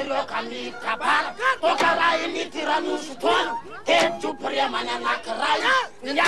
loka mitabara toka rai mitiranu suton te jupre manana krai